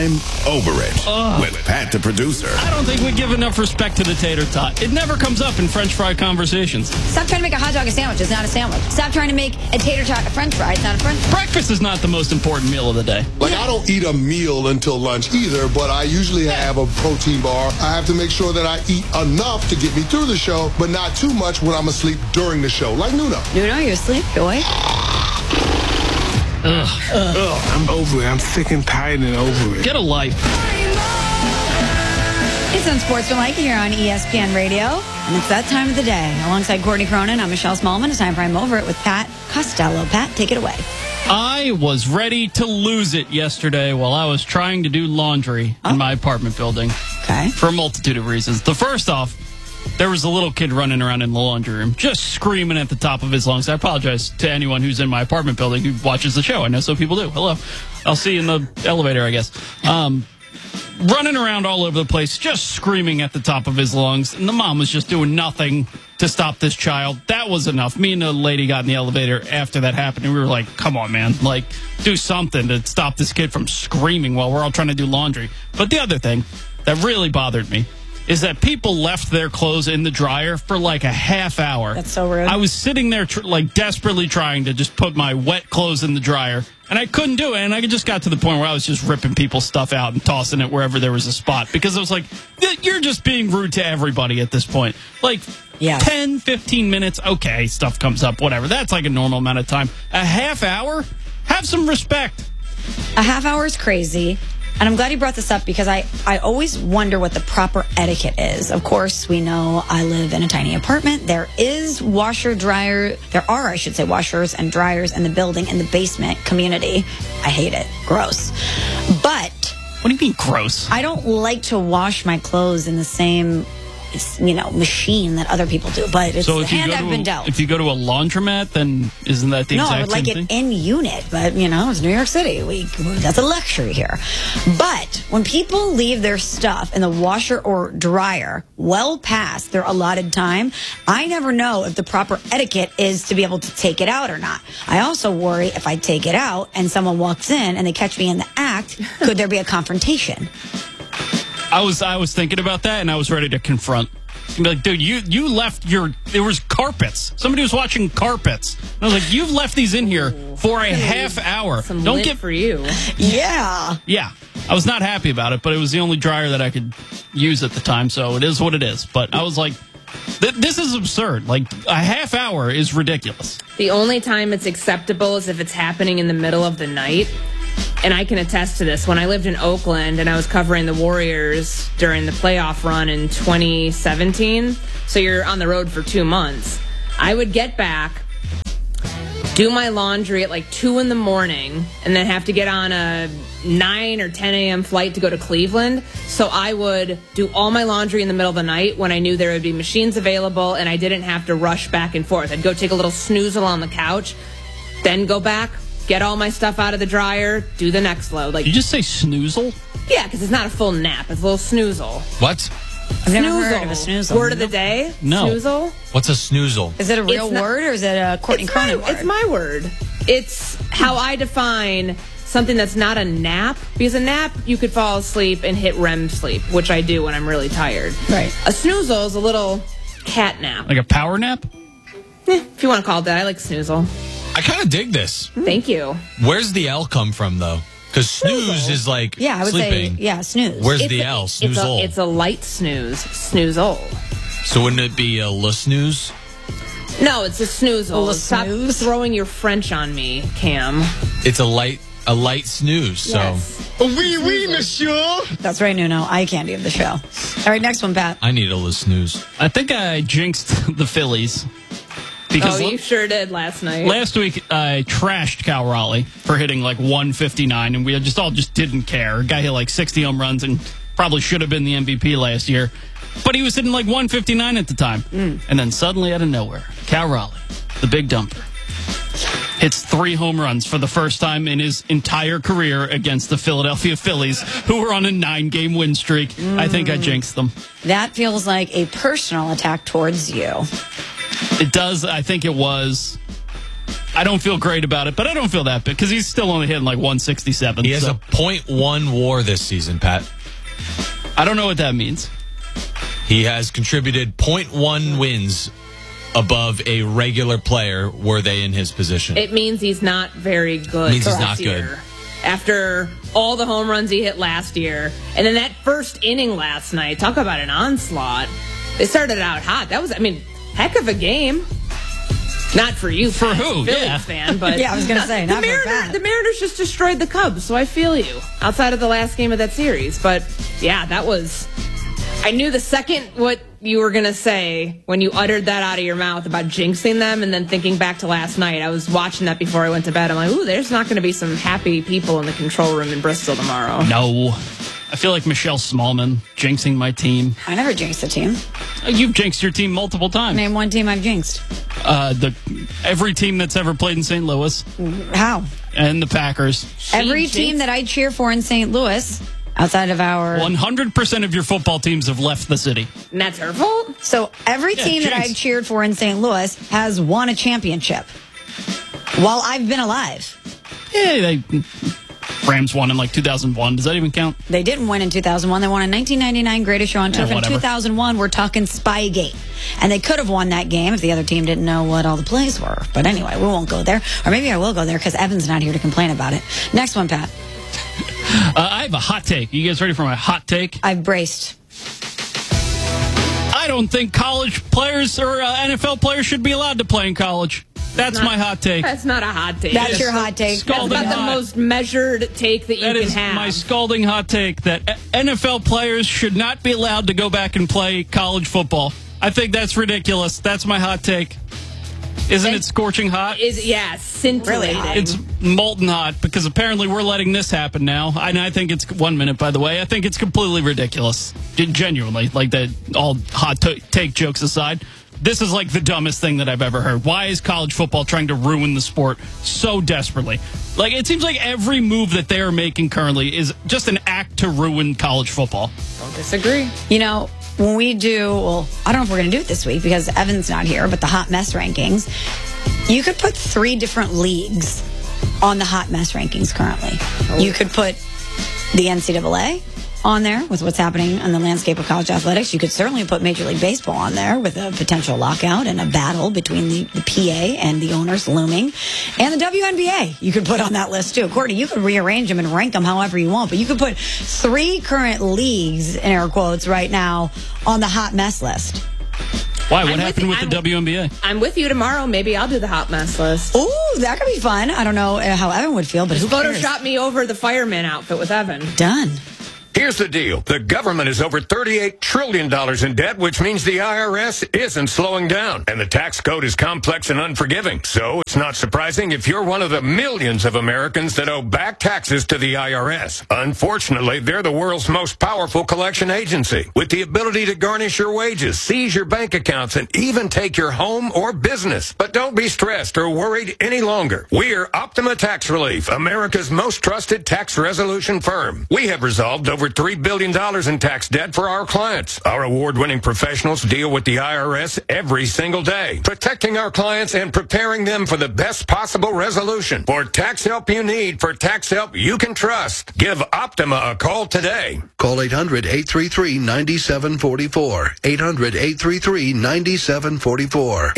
I'm over it with Pat the producer. I don't think we give enough respect to the tater tot. It never comes up in French fry conversations. Stop trying to make a hot dog a sandwich. It's not a sandwich. Stop trying to make a tater tot a French fry. It's not a French fry. Breakfast is not the most important meal of the day. Like, I don't eat a meal until lunch either, but I usually have a protein bar. I have to make sure that I eat enough to get me through the show, but not too much when I'm asleep during the show. Like Nuno. Nuno, you asleep, boy? I'm over it. I'm sick and tired and over it. Get a life. It's Unsportsmanlike here on ESPN Radio, and it's that time of the day. Alongside Courtney Cronin, I'm Michelle Smallman. It's time for I'm Over It with Pat Costello. Pat, take it away. I was ready to lose it yesterday while I was trying to do laundry in my apartment building. Okay. For a multitude of reasons. The first off, there was a little kid running around in the laundry room, just screaming at the top of his lungs. I apologize to anyone who's in my apartment building who watches the show. I know some people do. Hello. I'll see you in the elevator, I guess. Running around all over the place, just screaming at the top of his lungs. And the mom was just doing nothing to stop this child. That was enough. Me and the lady got in the elevator after that happened, and we were like, come on, man. Like, do something to stop this kid from screaming while we're all trying to do laundry. But the other thing that really bothered me is that people left their clothes in the dryer for like a half hour. That's so rude. I was sitting there desperately trying to just put my wet clothes in the dryer, and I couldn't do it. And I just got to the point where I was just ripping people's stuff out and tossing it wherever there was a spot, because I was like, you're just being rude to everybody at this point. Like, 10, 15 minutes, okay, stuff comes up, whatever. That's like a normal amount of time. A half hour? Have some respect. A half hour is crazy. And I'm glad you brought this up, because I always wonder what the proper etiquette is. Of course, we know I live in a tiny apartment. There is I should say, washers and dryers in the building, in the basement community. I hate it. Gross. But what do you mean gross? I don't like to wash my clothes in the same machine that other people do, but it's the hand I've been dealt. If you go to a laundromat, then isn't that the exact same thing? No, I would like it in unit, but it's New York City. That's a luxury here. But when people leave their stuff in the washer or dryer well past their allotted time, I never know if the proper etiquette is to be able to take it out or not. I also worry if I take it out and someone walks in and they catch me in the act, could there be a confrontation? I was thinking about that, and I was ready to confront. Be like, dude, you left there was carpets. Somebody was watching carpets. And I was like, you've left these in here for a half hour. Don't get for you. Yeah. Yeah. I was not happy about it, but it was the only dryer that I could use at the time, so it is what it is. But I was like, this is absurd. Like, a half hour is ridiculous. The only time it's acceptable is if it's happening in the middle of the night. And I can attest to this. When I lived in Oakland and I was covering the Warriors during the playoff run in 2017, so you're on the road for 2 months, I would get back, do my laundry at like 2 in the morning, and then have to get on a 9 or 10 a.m. flight to go to Cleveland. So I would do all my laundry in the middle of the night when I knew there would be machines available and I didn't have to rush back and forth. I'd go take a little snoozle on the couch, then go back, get all my stuff out of the dryer, do the next load. Did you just say snoozle? Yeah, because it's not a full nap. It's a little snoozle. What? I've never heard of a snoozle. Word of the day? No. Snoozle? What's a snoozle? Is it a real word, or is it a Courtney Cronin word? It's my word. It's how I define something that's not a nap. Because a nap, you could fall asleep and hit REM sleep, which I do when I'm really tired. Right. A snoozle is a little cat nap. Like a power nap? If you want to call it that. I like snoozle. I kind of dig this. Thank you. Where's the L come from, though? Because snooze is like I would sleeping. say, snooze. Where's the L? Snoozle. It's a light snooze. Snoozle. So wouldn't it be a snooze? No, it's a snoozle. Stop snooze? throwing your French on me, Cam. It's a light snooze. Yes. So Oui, monsieur. That's right, Nuno. Eye candy of the show. All right, next one, Pat. I need a snooze. I think I jinxed the Phillies. Because you sure did last night. Last week, I trashed Cal Raleigh for hitting like 159, and we just didn't care. A guy hit like 60 home runs and probably should have been the MVP last year. But he was hitting like 159 at the time. And then suddenly, out of nowhere, Cal Raleigh, the big dumper, hits 3 home runs for the first time in his entire career against the Philadelphia Phillies, who were on a 9-game win streak. I think I jinxed them. That feels like a personal attack towards you. It does. I think it was. I don't feel great about it, but I don't feel that bad because he's still only hitting like 167. He has a .1 WAR this season, Pat. I don't know what that means. He has contributed .1 wins above a regular player were they in his position. It means he's not very good. It means he's not good. After all the home runs he hit last year, and then that first inning last night, talk about an onslaught. They started out hot. That was, heck of a game. Not for you, for Pat, who? Phillies Yeah. fan, but Yeah, I was gonna say, not for Pat. The Mariners just destroyed the Cubs, so I feel you. Outside of the last game of that series, but yeah, that was. I knew the second what you were going to say when you uttered that out of your mouth about jinxing them, and then thinking back to last night. I was watching that before I went to bed. I'm like, ooh, there's not going to be some happy people in the control room in Bristol tomorrow. No. I feel like Michelle Smallman jinxing my team. I never jinxed a team. You've jinxed your team multiple times. Name one team I've jinxed. Every team that's ever played in St. Louis. How? And the Packers. Every team that I cheer for in St. Louis, outside of our... 100% of your football teams have left the city. And that's her fault? So every team that I cheered for in St. Louis has won a championship while I've been alive. Yeah, Rams won in like 2001. Does that even count? They didn't win in 2001. They won in 1999 Greatest Show on Turf. In 2001, we're talking Spygate. And they could have won that game if the other team didn't know what all the plays were. But anyway, we won't go there. Or maybe I will go there because Evan's not here to complain about it. Next one, Pat. I have a hot take. You guys ready for my hot take? I've braced. I don't think college players or NFL players should be allowed to play in college. That's my hot take. That's not a hot take. That's your hot take. That's about the most measured take that you can have. That is my scalding hot take that NFL players should not be allowed to go back and play college football. I think that's ridiculous. That's my hot take. Isn't it scorching hot? Scintillating. It's molten hot because apparently we're letting this happen now. And I think it's 1 minute, by the way. I think it's completely ridiculous. Genuinely. Like that, all hot take jokes aside. This is like the dumbest thing that I've ever heard. Why is college football trying to ruin the sport so desperately? Like, it seems like every move that they are making currently is just an act to ruin college football. Don't disagree. You know, when we do, well, I don't know if we're going to do it this week because Evan's not here, but the hot mess rankings, you could put 3 different leagues on the hot mess rankings currently. You could put the NCAA on there with what's happening on the landscape of college athletics. You could certainly put Major League Baseball on there with a potential lockout and a battle between the PA and the owners looming. And the WNBA you could put on that list too. Courtney, you could rearrange them and rank them however you want, but you could put 3 current leagues, in air quotes, right now on the hot mess list. Why? What happened with the WNBA? I'm with you tomorrow. Maybe I'll do the hot mess list. Ooh, that could be fun. I don't know how Evan would feel, but who cares? Photoshop me over the fireman outfit with Evan. Done. Here's the deal. The government is over $38 trillion in debt, which means the IRS isn't slowing down. And the tax code is complex and unforgiving. So it's not surprising if you're one of the millions of Americans that owe back taxes to the IRS. Unfortunately, they're the world's most powerful collection agency, with the ability to garnish your wages, seize your bank accounts, and even take your home or business. But don't be stressed or worried any longer. We're Optima Tax Relief, America's most trusted tax resolution firm. We have resolved over $3 billion in tax debt for our clients. Our award-winning professionals deal with the IRS every single day, protecting our clients and preparing them for the best possible resolution. For tax help you need, for tax help you can trust, give Optima a call today. Call 800-833-9744. 800-833-9744.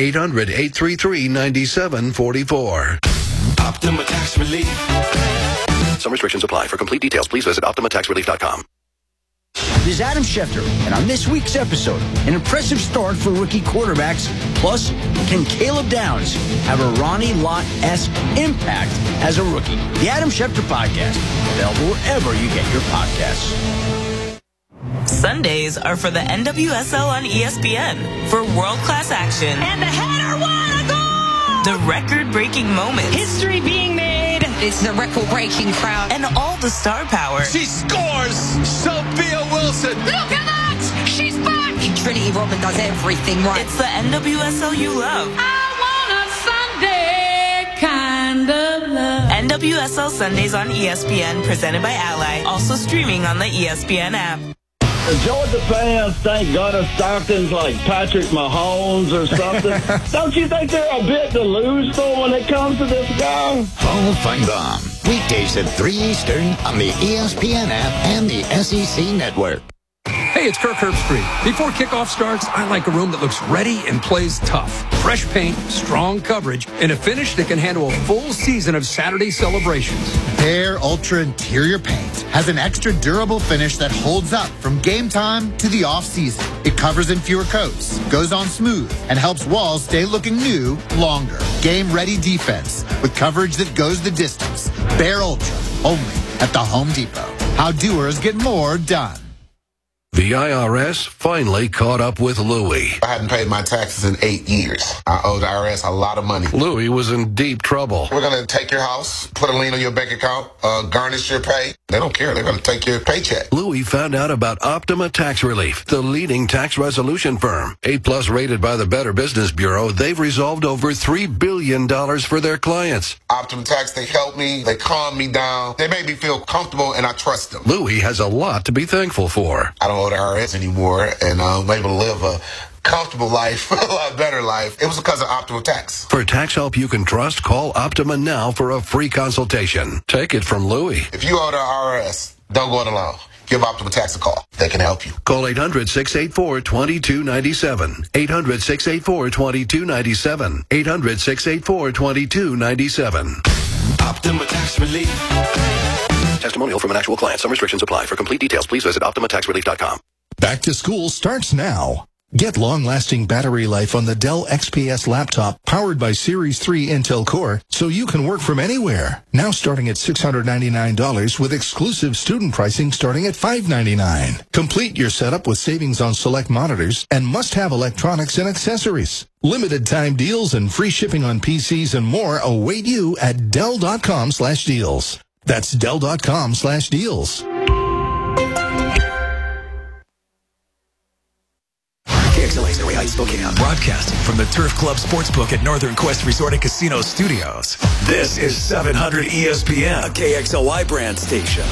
800-833-9744. Optima Tax Relief. Some restrictions apply. For complete details, please visit OptimaTaxRelief.com. This is Adam Schefter, and on this week's episode, an impressive start for rookie quarterbacks. Plus, can Caleb Downs have a Ronnie Lott-esque impact as a rookie? The Adam Schefter Podcast, available wherever you get your podcasts. Sundays are for the NWSL on ESPN for world-class action. And the header, what a goal! The record-breaking moments. History being made. It's the record-breaking crowd. And all the star power. She scores! Sophia Wilson! Look at that! She's back! Trinity Rodman does everything right. It's the NWSL you love. I want a Sunday kind of love. NWSL Sundays on ESPN, presented by Ally. Also streaming on the ESPN app. The Georgia fans think Gunnar Stockton's like Patrick Mahomes or something. Don't you think they're a bit delusional when it comes to this guy? Paul Feinbaum. Weekdays at 3 Eastern on the ESPN app and the SEC Network. Hey, it's Kirk Herbstreit. Before kickoff starts, I like a room that looks ready and plays tough. Fresh paint, strong coverage, and a finish that can handle a full season of Saturday celebrations. Behr Ultra Interior Paint has an extra durable finish that holds up from game time to the off-season. It covers in fewer coats, goes on smooth, and helps walls stay looking new longer. Game-ready defense with coverage that goes the distance. Behr Ultra, only at the Home Depot. How doers get more done. The IRS finally caught up with Louie. I hadn't paid my taxes in 8 years. I owed the IRS a lot of money. Louie was in deep trouble. We're going to take your house, put a lien on your bank account, garnish your pay. They don't care. They're going to take your paycheck. Louie found out about Optima Tax Relief, the leading tax resolution firm. A+ rated by the Better Business Bureau, they've resolved over $3 billion for their clients. Optima Tax, they help me. They calm me down. They make me feel comfortable, and I trust them. Louie has a lot to be thankful for. I don't owe the IRS anymore, and I'm able to live a comfortable life, a lot better life. It was because of Optima Tax. For tax help you can trust, call Optima now for a free consultation. Take it from Louie. If you owe the IRS, don't go it alone. Give Optima Tax a call. They can help you. Call 800-684-2297. 800-684-2297. 800-684-2297. Optima Tax Relief. Testimonial from an actual client. Some restrictions apply. For complete details, please visit OptimaTaxRelief.com. Back to school starts now. Get long-lasting battery life on the Dell XPS laptop powered by Series 3 Intel Core so you can work from anywhere. Now starting at $699 with exclusive student pricing starting at $599. Complete your setup with savings on select monitors and must-have electronics and accessories. Limited time deals and free shipping on PCs and more await you at Dell.com/deals. That's Dell.com/deals. KXLA's Area Heights, Spokane. Broadcasting from the Turf Club Sportsbook at Northern Quest Resort and Casino Studios. This is 700 ESPN, a KXLY brand station.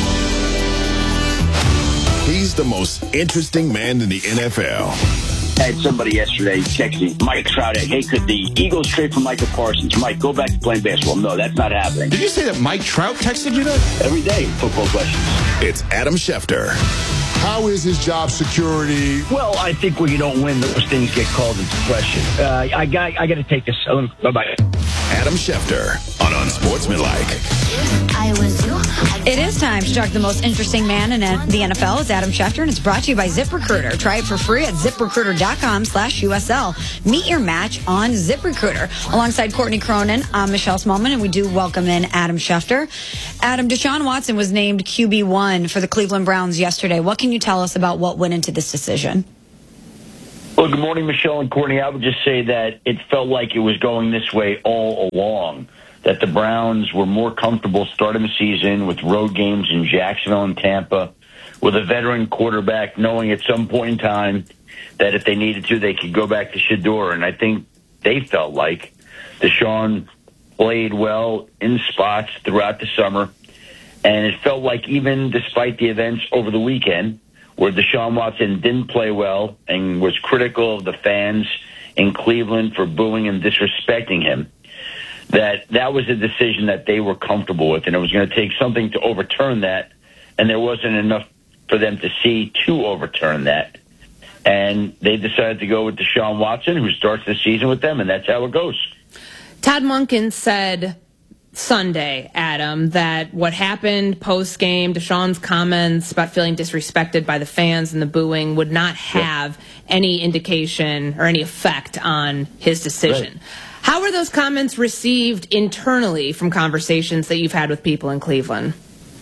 He's the most interesting man in the NFL. I had somebody yesterday texting Mike Trout, hey, could the Eagles trade for Michael Parsons? Mike, go back to playing basketball. No, that's not happening. Did you say that Mike Trout texted you that? Every day, football questions. It's Adam Schefter. How is his job security? Well, I think when you don't win, those things get called into question. I got to take this. Bye-bye. Adam Schefter on Unsportsmanlike. It is time to talk to the most interesting man in the NFL. It's Adam Schefter, and it's brought to you by ZipRecruiter. Try it for free at ZipRecruiter.com/USL. Meet your match on ZipRecruiter. Alongside Courtney Cronin, I'm Michelle Smallman, and we do welcome in Adam Schefter. Adam, Deshaun Watson was named QB1 for the Cleveland Browns yesterday. What can you tell us about what went into this decision? Well, good morning, Michelle and Courtney. I would just say that it felt like it was going this way all along, that the Browns were more comfortable starting the season with road games in Jacksonville and Tampa, with a veteran quarterback knowing at some point in time that if they needed to, they could go back to Shedeur. And I think they felt like Deshaun played well in spots throughout the summer. And it felt like even despite the events over the weekend, where Deshaun Watson didn't play well and was critical of the fans in Cleveland for booing and disrespecting him, that was a decision that they were comfortable with, and it was going to take something to overturn that, and there wasn't enough for them to see to overturn that. And they decided to go with Deshaun Watson, who starts the season with them, and that's how it goes. Todd Monken said Sunday, Adam, that what happened post-game, Deshaun's comments about feeling disrespected by the fans and the booing would not have any indication or any effect on his decision. Right. How were those comments received internally from conversations that you've had with people in Cleveland?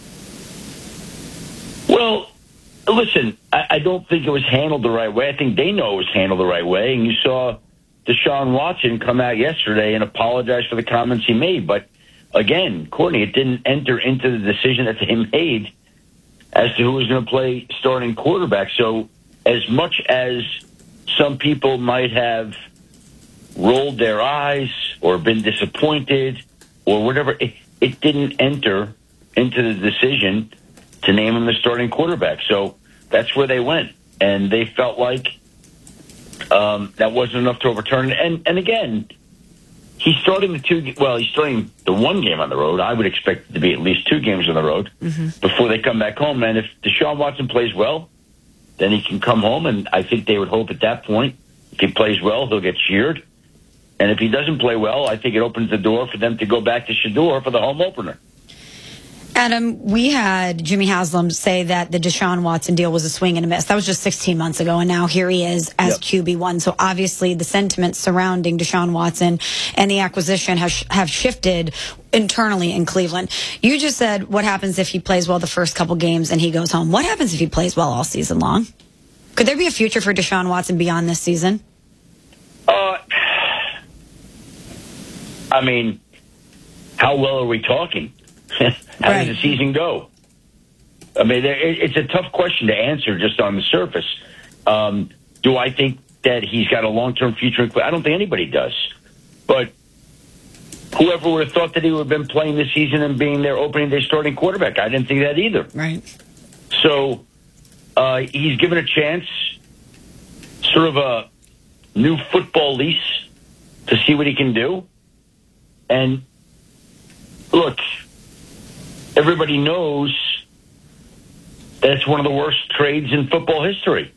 Well, listen, I don't think it was handled the right way. I think they know it was handled the right way, and you saw Deshaun Watson come out yesterday and apologize for the comments he made, but again, Courtney, it didn't enter into the decision that they made as to who was going to play starting quarterback. So as much as some people might have rolled their eyes or been disappointed or whatever, it didn't enter into the decision to name him the starting quarterback. So that's where they went. And they felt like that wasn't enough to overturn it. And again, he's starting he's starting the one game on the road. I would expect it to be at least 2 games on the road before they come back home. And if Deshaun Watson plays well, then he can come home. And I think they would hope at that point, if he plays well, he'll get cheered. And if he doesn't play well, I think it opens the door for them to go back to Shedeur for the home opener. Adam, we had Jimmy Haslam say that the Deshaun Watson deal was a swing and a miss. That was just 16 months ago, and now here he is as QB1. So obviously the sentiments surrounding Deshaun Watson and the acquisition have shifted internally in Cleveland. You just said what happens if he plays well the first couple games and he goes home. What happens if he plays well all season long? Could there be a future for Deshaun Watson beyond this season? I mean, how well are we talking? How does the season go? I mean, it's a tough question to answer just on the surface. Do I think that he's got a long-term future? I don't think anybody does. But whoever would have thought that he would have been playing this season and being their opening day starting quarterback? I didn't think that either. Right. So he's given a chance, sort of a new football lease to see what he can do. And look, everybody knows that it's one of the worst trades in football history.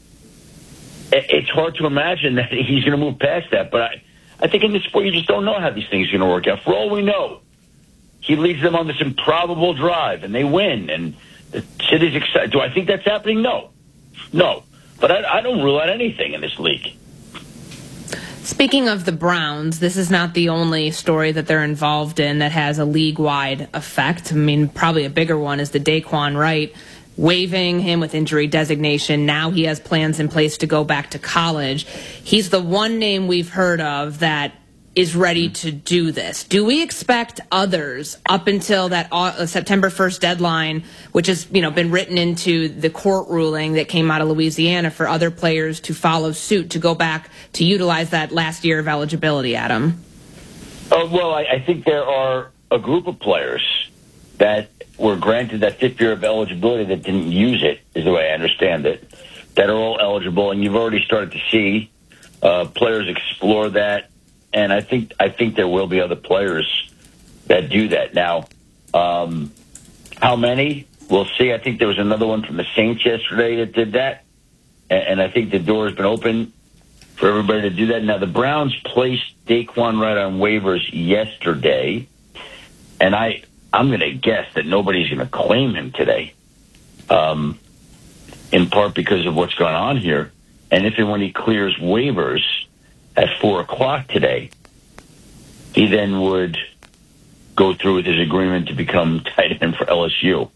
It's hard to imagine that he's going to move past that, but I think in this sport you just don't know how these things are going to work out. For all we know, he leads them on this improbable drive, and they win, and the city's excited. Do I think that's happening? No. But I don't rule out anything in this league. Speaking of the Browns, this is not the only story that they're involved in that has a league-wide effect. I mean, probably a bigger one is the Daquan Wright waiving him with injury designation. Now he has plans in place to go back to college. He's the one name we've heard of that is ready to do this. Do we expect others up until that September 1st deadline, which has been written into the court ruling that came out of Louisiana, for other players to follow suit to go back to utilize that last year of eligibility, Adam? Well, I think there are a group of players that were granted that 5th year of eligibility that didn't use it, is the way I understand it, that are all eligible, and you've already started to see players explore that. And I think there will be other players that do that. Now, how many? We'll see. I think there was another one from the Saints yesterday that did that. And I think the door has been open for everybody to do that. Now, the Browns placed Daquan Wright on waivers yesterday. And I'm going to guess that nobody's going to claim him today, in part because of what's going on here. And if and when he clears waivers at 4 o'clock today, he then would go through with his agreement to become tight end for LSU.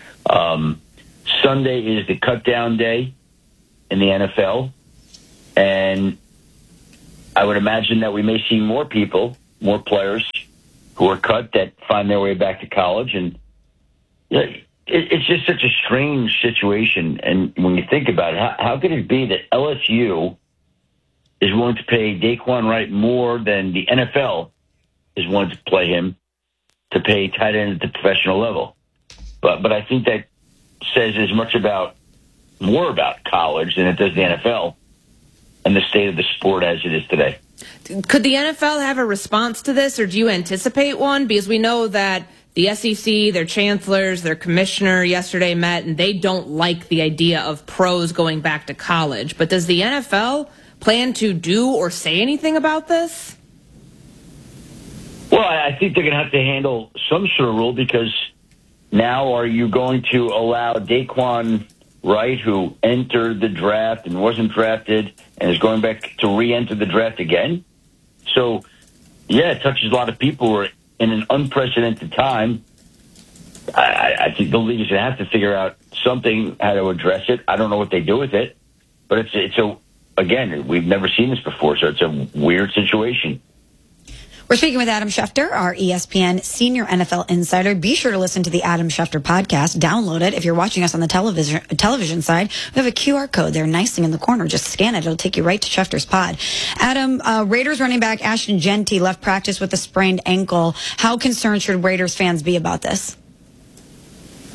Sunday is the cut-down day in the NFL, and I would imagine that we may see more players who are cut that find their way back to college. And it's just such a strange situation. And when you think about it, how could it be that LSU is willing to pay Daquan Wright more than the NFL is willing to play him to pay tight end at the professional level? But I think that says as much more about college than it does the NFL and the state of the sport as it is today. Could the NFL have a response to this, or do you anticipate one? Because we know that the SEC, their chancellors, their commissioner yesterday met, and they don't like the idea of pros going back to college. But does the NFL plan to do or say anything about this? Well, I think they're going to have to handle some sort of rule, because now are you going to allow Daquan Wright, who entered the draft and wasn't drafted and is going back to re-enter the draft again? So, yeah, it touches a lot of people who are in an unprecedented time. I think the league is going to have to figure out something, how to address it. I don't know what they do with it, but again, we've never seen this before, so it's a weird situation. We're speaking with Adam Schefter, our ESPN senior NFL insider. Be sure to listen to the Adam Schefter podcast. Download it. If you're watching us on the television side, we have a QR code there nicely in the corner. Just scan it. It'll take you right to Schefter's pod. Adam, Raiders running back Ashton Jeanty left practice with a sprained ankle. How concerned should Raiders fans be about this? Well, we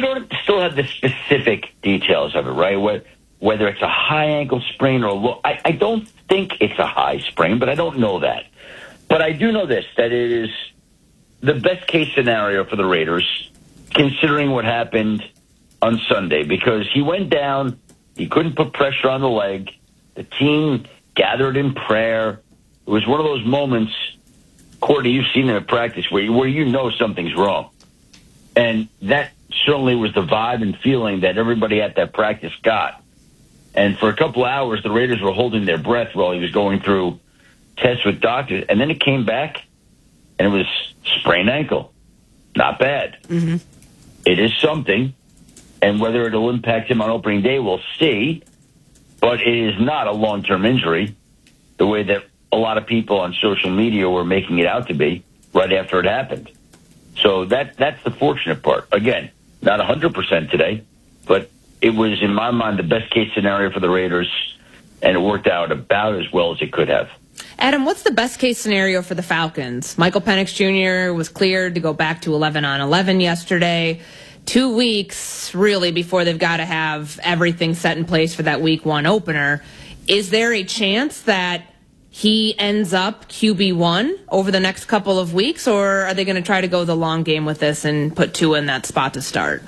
don't still have the specific details of it, right? Whether it's a high ankle sprain or low. I don't think it's a high sprain, but I don't know that. But I do know this, that it is the best case scenario for the Raiders, considering what happened on Sunday, because he went down, he couldn't put pressure on the leg, the team gathered in prayer. It was one of those moments, Courtney, you've seen it at practice, where you know something's wrong. And that certainly was the vibe and feeling that everybody at that practice got. And for a couple hours, the Raiders were holding their breath while he was going through tests with doctors. And then it came back, and it was sprained ankle. Not bad. Mm-hmm. It is something. And whether it'll impact him on opening day, we'll see. But it is not a long-term injury, the way that a lot of people on social media were making it out to be right after it happened. So that's the fortunate part. Again, not 100% today, but it was, in my mind, the best-case scenario for the Raiders, and it worked out about as well as it could have. Adam, what's the best-case scenario for the Falcons? Michael Penix Jr. was cleared to go back to 11-on-11 yesterday. 2 weeks, really, before they've got to have everything set in place for that Week 1 opener. Is there a chance that he ends up QB1 over the next couple of weeks, or are they going to try to go the long game with this and put Tua in that spot to start?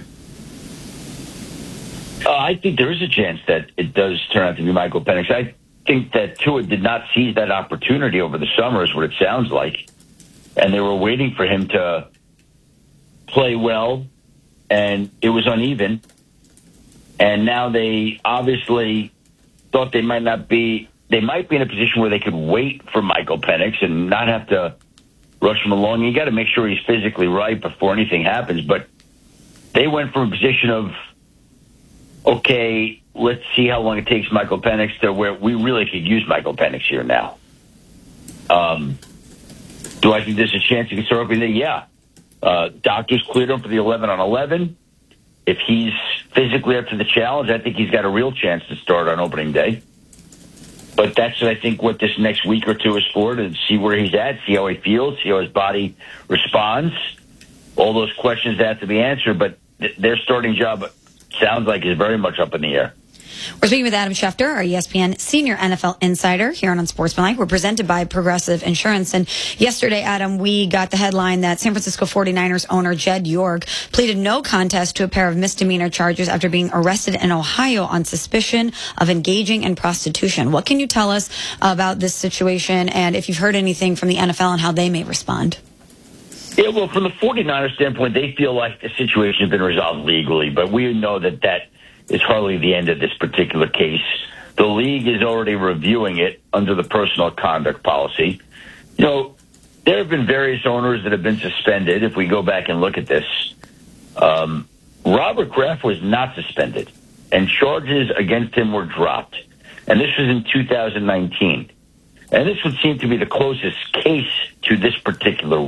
I think there is a chance that it does turn out to be Michael Penix. I think that Tua did not seize that opportunity over the summer, is what it sounds like. And they were waiting for him to play well, and it was uneven. And now they obviously thought they might be in a position where they could wait for Michael Penix and not have to rush him along. You got to make sure he's physically right before anything happens. But they went from a position of, okay, let's see how long it takes Michael Penix, to where we really could use Michael Penix here now. Do I think there's a chance he can start opening day? Yeah. Doctors cleared him for the 11-on-11. If he's physically up to the challenge, I think he's got a real chance to start on opening day. But that's, I think, what this next week or two is for, to see where he's at, see how he feels, see how his body responds. All those questions have to be answered, but their starting job sounds like is very much up in the air. We're speaking with Adam Schefter, our ESPN senior NFL insider here on Unsportsmanlike. We're presented by Progressive Insurance. And yesterday, Adam, we got the headline that San Francisco 49ers owner Jed York pleaded no contest to a pair of misdemeanor charges after being arrested in Ohio on suspicion of engaging in prostitution. What can you tell us about this situation, and if you've heard anything from the NFL and how they may respond? Yeah, well, from the 49ers standpoint, they feel like the situation has been resolved legally, but we know that is hardly the end of this particular case. The league is already reviewing it under the personal conduct policy. You know, there have been various owners that have been suspended. If we go back and look at this, Robert Kraft was not suspended, and charges against him were dropped. And this was in 2019. And this would seem to be the closest case to this particular